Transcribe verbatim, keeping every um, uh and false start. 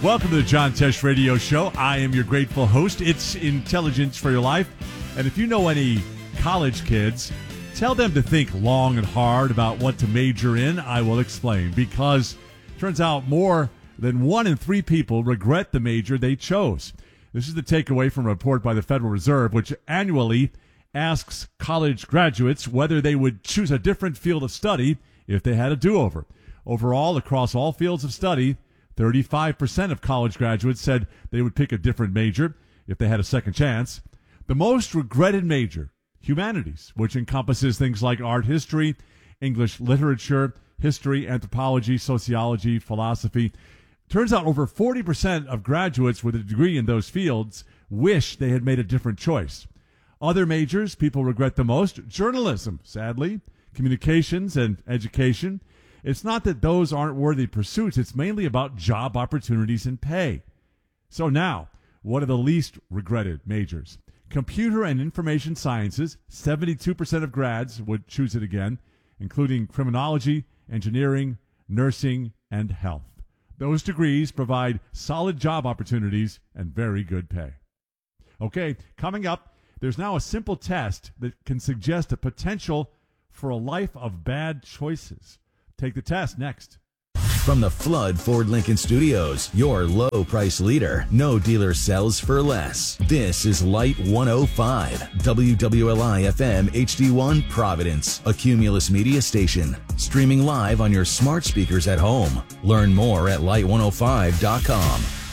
Welcome to the John Tesh Radio Show. I am your grateful host. It's Intelligence for Your Life. And if you know any college kids, tell them to think long and hard about what to major in. I will explain. Because it turns out more than one in three people regret the major they chose. This is the takeaway from a report by the Federal Reserve, which annually asks college graduates whether they would choose a different field of study if they had a do-over. Overall, across all fields of study, thirty-five percent of college graduates said they would pick a different major if they had a second chance. The most regretted major, humanities, which encompasses things like art history, English literature, history, anthropology, sociology, philosophy. Turns out over forty percent of graduates with a degree in those fields wish they had made a different choice. Other majors people regret the most, journalism, sadly, communications and education. It's not that those aren't worthy pursuits. It's mainly about job opportunities and pay. So now, what are the least regretted majors? Computer and information sciences, seventy-two percent of grads would choose it again, including criminology, engineering, nursing, and health. Those degrees provide solid job opportunities and very good pay. Okay, coming up, there's now a simple test that can suggest a potential for a life of bad choices. Take the test next. From the Flood Ford Lincoln Studios, your low price leader. No dealer sells for less. This is Light one oh five, W W L I F M H D one Providence, a Cumulus media station. Streaming live on your smart speakers at home. Learn more at light one oh five dot com.